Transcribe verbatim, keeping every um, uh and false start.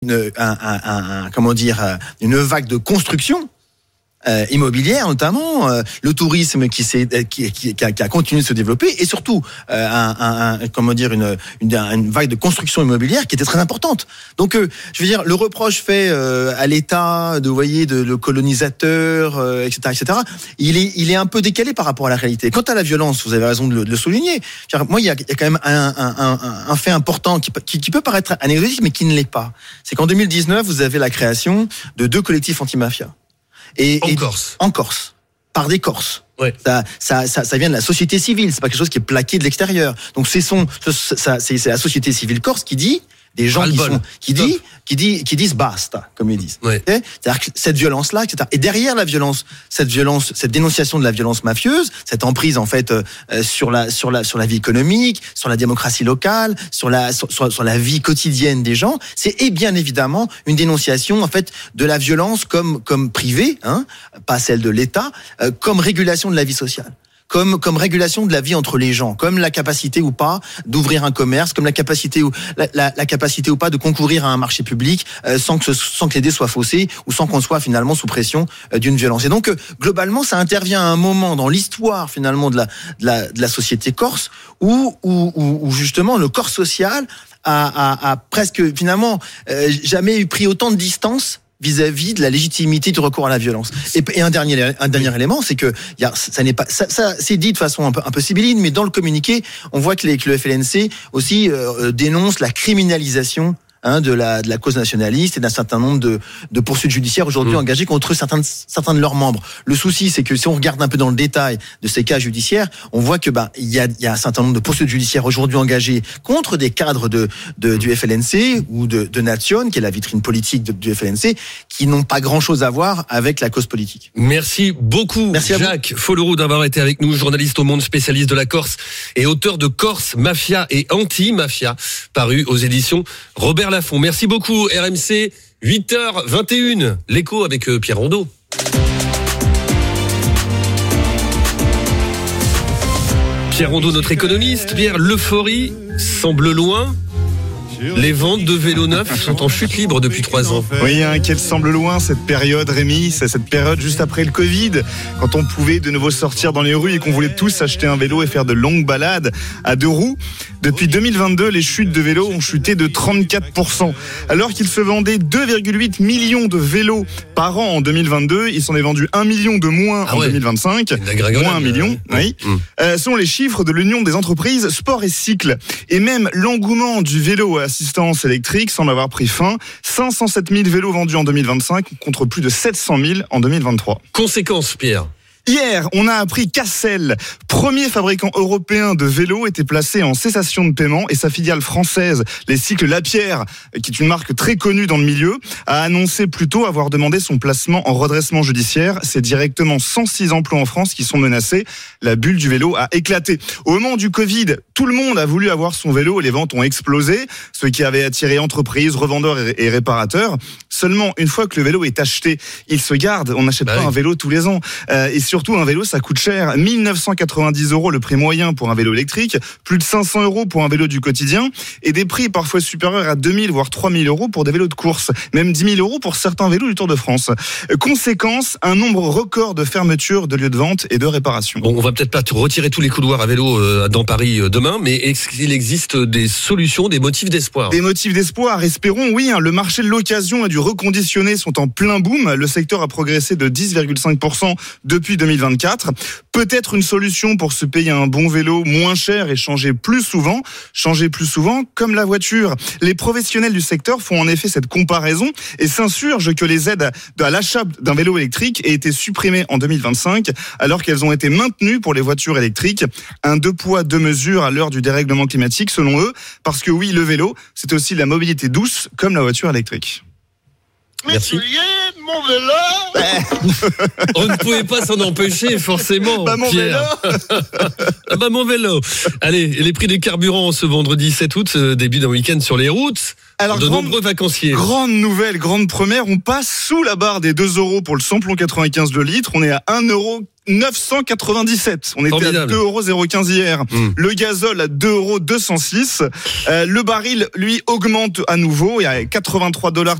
une, un, un, un, comment dire, une vague de construction euh, immobilière, notamment euh, le tourisme qui, s'est, qui, qui, qui, a, qui a continué de se développer, et surtout euh, un, un, un, comment dire, une, une, une vague de construction immobilière qui était très importante. Donc, euh, je veux dire, le reproche fait euh, à l'État de, vous voyez, de le colonisateur, euh, et cetera, et cetera. Il est, il est un peu décalé par rapport à la réalité. Quant à la violence, vous avez raison de le, de le souligner. Moi, il y a, il y a quand même un, un, un, un fait important qui, qui, qui peut paraître anecdotique, mais qui ne l'est pas. C'est qu'en deux mille dix-neuf, vous avez la création de deux collectifs anti-mafia. Et, en et, Corse. En Corse. Par des Corses. Ouais. Ça, ça, ça, ça vient de la société civile. C'est pas quelque chose qui est plaqué de l'extérieur. Donc c'est son, ça, c'est, c'est la société civile corse qui dit, des gens qui sont, qui dit, qui dit, qui disent basta, comme ils disent. Ouais. Okay, c'est-à-dire que cette violence-là, et cetera. Et derrière la violence, cette violence, cette dénonciation de la violence mafieuse, cette emprise en fait euh, sur la, sur la, sur la vie économique, sur la démocratie locale, sur la, sur, sur, sur la vie quotidienne des gens, c'est et bien évidemment une dénonciation en fait de la violence comme, comme privée, hein, pas celle de l'État, euh, comme régulation de la vie sociale. Comme, comme régulation de la vie entre les gens, comme la capacité ou pas d'ouvrir un commerce, comme la capacité ou la, la, la capacité ou pas de concourir à un marché public euh, sans que ce, sans que les dés soient faussés ou sans qu'on soit finalement sous pression euh, d'une violence. Et donc euh, globalement, ça intervient à un moment dans l'histoire finalement de la de la, de la société corse où où, où, où justement le corps social a, a, a presque finalement euh, jamais eu pris autant de distance vis-à-vis de la légitimité du recours à la violence. Et, et un dernier, un dernier élément, c'est que y a, ça n'est pas, ça, ça c'est dit de façon un peu, un peu sibylline, mais dans le communiqué, on voit que, les, que le F L N C aussi euh, dénonce la criminalisation hein, de la de la cause nationaliste et d'un certain nombre de de poursuites judiciaires aujourd'hui mmh. engagées contre certains de, certains de leurs membres. Le souci, c'est que si on regarde un peu dans le détail de ces cas judiciaires, on voit que bah il y a il y a un certain nombre de poursuites judiciaires aujourd'hui engagées contre des cadres de, de du F L N C ou de de Nation, qui est la vitrine politique de, du F L N C, qui n'ont pas grand-chose à voir avec la cause politique. Merci beaucoup, Merci Jacques Folleroux, d'avoir été avec nous, journaliste au Monde, spécialiste de la Corse et auteur de Corse, Mafia et Anti-Mafia, paru aux éditions Robert Laffont. Merci beaucoup, R M C, huit heures vingt et une, l'écho avec Pierre Rondeau. Pierre Rondeau, notre économiste. Pierre, l'euphorie semble loin. Les ventes de vélos neufs sont en chute libre depuis trois ans. Oui, hein, qu'elle semble loin cette période, Rémi. C'est cette période juste après le Covid, quand on pouvait de nouveau sortir dans les rues et qu'on voulait tous acheter un vélo et faire de longues balades à deux roues. Depuis deux mille vingt-deux, les chutes de vélos ont chuté de trente-quatre pour cent. Alors qu'il se vendait deux virgule huit millions de vélos par an en deux mille vingt-deux, il s'en est vendu un million de moins ah en ouais. deux mille vingt-cinq. Moins un million, euh, oui. Mmh. Euh, selon les chiffres de l'Union des entreprises sport et cycle. Et même l'engouement du vélo à assistance électrique semble avoir pris fin. cinq cent sept mille vélos vendus en deux mille vingt-cinq contre plus de sept cent mille en deux mille vingt-trois. Conséquence, Pierre. Hier, on a appris qu'Assel, premier fabricant européen de vélos, était placé en cessation de paiement et sa filiale française, les cycles Lapierre, qui est une marque très connue dans le milieu, a annoncé plus tôt avoir demandé son placement en redressement judiciaire. C'est directement cent six emplois en France qui sont menacés. La bulle du vélo a éclaté. Au moment du Covid, tout le monde a voulu avoir son vélo et les ventes ont explosé, ce qui avait attiré entreprises, revendeurs et réparateurs. Seulement, une fois que le vélo est acheté, il se garde. On n'achète bah pas oui. un vélo tous les ans. Euh, et surtout, un vélo, ça coûte cher. mille neuf cent quatre-vingt-dix euros le prix moyen pour un vélo électrique, plus de cinq cents euros pour un vélo du quotidien, et des prix parfois supérieurs à deux mille voire trois mille euros pour des vélos de course, même dix mille euros pour certains vélos du Tour de France. Conséquence, un nombre record de fermetures de lieux de vente et de réparation. Bon, on va peut-être pas retirer tous les couloirs à vélo euh, dans Paris euh, demain, mais est-ce qu'il existe des solutions, des motifs d'espoir ? Des motifs d'espoir, espérons, oui. Hein, le marché de l'occasion et du reconditionné sont en plein boom. Le secteur a progressé de dix virgule cinq pour cent depuis deux mille vingt-quatre. Peut-être une solution pour se payer un bon vélo moins cher et changer plus souvent. Changer plus souvent comme la voiture. Les professionnels du secteur font en effet cette comparaison et s'insurgent que les aides à l'achat d'un vélo électrique aient été supprimées en deux mille vingt-cinq alors qu'elles ont été maintenues pour les voitures électriques. Un deux poids, deux mesures à l'heure du dérèglement climatique selon eux. Parce que oui, le vélo, c'est aussi la mobilité douce comme la voiture électrique. Merci. Mais mon vélo. On ne pouvait pas s'en empêcher, forcément. Bah mon Pierre. vélo. Ah bah mon vélo. Allez, les prix des carburants ce vendredi sept août, début d'un week-end sur les routes. Alors, de grande, nombreux vacanciers. Grande nouvelle, grande première, on passe sous la barre des deux euros pour le samplon quatre-vingt-quinze de litre. On est à un euro neuf cent quatre-vingt-dix-sept. On était Formidable. à deux euros zéro quinze hier. Mmh. Le gazole à deux euros deux cent six. Euh, le baril, lui, augmente à nouveau. Il y a quatre-vingt-trois dollars